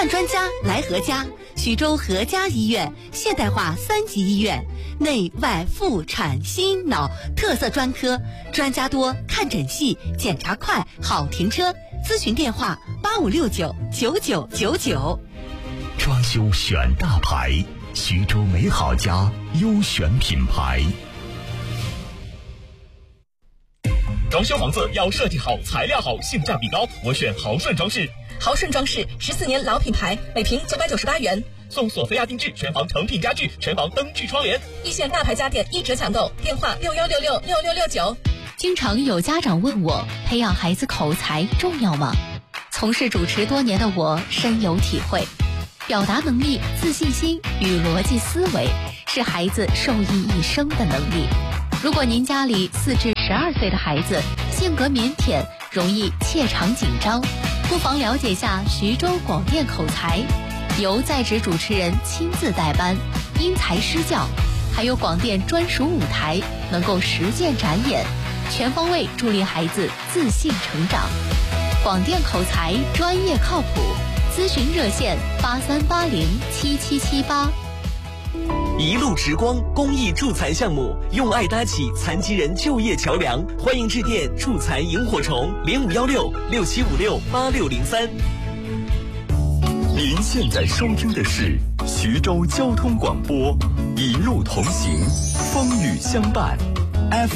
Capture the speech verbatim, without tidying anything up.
看专家来何家，徐州何家医院现代化三级医院，内外妇产心脑特色专科，专家多，看诊细，检查快，好停车。咨询电话八五六九九九九九。 装修选大牌，徐州美好家优选品牌。 装修房子要设计好，材料好，性价比高，我选豪顺装饰。 豪顺装饰十四年老品牌，每平九百九十八元， 送索菲亚定制全房成品家具、全房灯具窗帘， 一线大牌家电一折抢购，电话六幺六六六六六九。 经常有家长问我，培养孩子口才重要吗？从事主持多年的我深有体会，表达能力、自信心与逻辑思维是孩子受益一生的能力。如果您家里四至十二岁的孩子性格腼腆，容易怯场紧张，不妨了解下徐州广电口才，由在职主持人亲自带班，因材施教，还有广电专属舞台，能够实践展演，全方位助力孩子自信成长。广电口才专业靠谱，咨询热线八三八零七七七八。 一路直光公益助残项目，用爱搭起残疾人就业桥梁，欢迎致电助残萤火虫零五幺六六七五六八六零三。 您现在收听的是徐州交通广播，一路同行，风雨相伴。